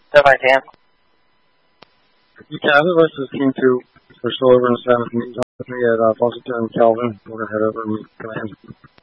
If I can. You can. The rest of the team too. We're still over in the 7th. Meet with me at Fawcett and Calvin. We're gonna head over and meet command.